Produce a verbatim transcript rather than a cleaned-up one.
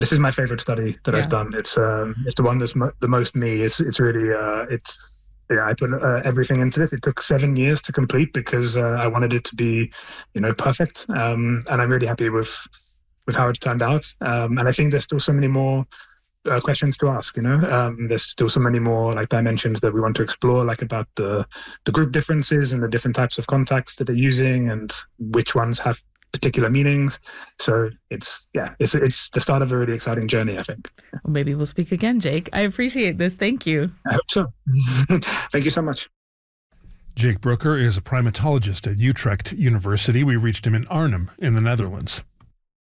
this is my favorite study that Yeah. I've done. It's um, it's the one that's mo- the most me. It's it's really uh, it's yeah. I put uh, everything into this. It took seven years to complete because uh, I wanted it to be, you know, perfect. Um, and I'm really happy with with how it's turned out. Um, and I think there's still so many more uh, questions to ask. You know, um, there's still so many more like dimensions that we want to explore, like about the the group differences and the different types of contacts that they're using, and which ones have particular meanings. So it's yeah, it's it's the start of a really exciting journey, I think. Well, maybe we'll speak again, Jake. I appreciate this. Thank you. I hope so. Thank you so much. Jake Brooker is a primatologist at Utrecht University. We reached him in Arnhem in the Netherlands.